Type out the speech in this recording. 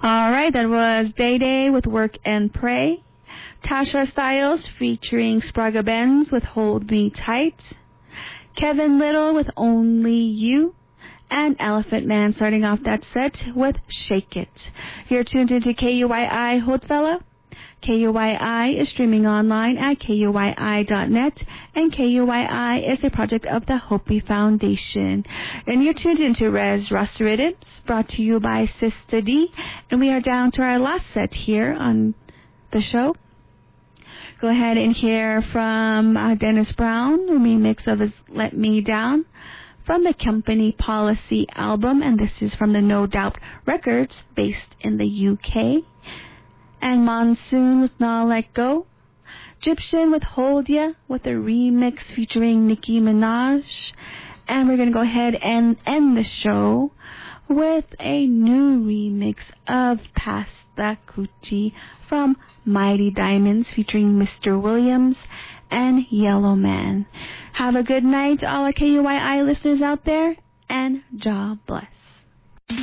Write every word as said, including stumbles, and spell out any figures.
All right, that was Day Day with Work and Pray. Tasha Styles featuring Sprague Benz with Hold Me Tight. Kevin Little with Only You. And Elephant Man starting off that set with Shake It. You're tuned into K U I I Hotvella. K U I I is streaming online at K U I I dot net, and K U I I is a project of the Hopi Foundation. And you're tuned into Res Rasta Rhythms, brought to you by Sister D, and we are down to our last set here on the show. Go ahead and hear from uh, Dennis Brown, a remix of his Let Me Down, from the Company Policy album, and this is from the No Doubt Records, based in the U K. And Monsoon with Nah Let Go. Egyptian with Hold Ya, with a remix featuring Nicki Minaj. And we're going to go ahead and end the show with a new remix of Pasta Coochie from Mighty Diamonds featuring Mister Williams and Yellow Man. Have a good night, all our K U I I listeners out there, and Jah bless.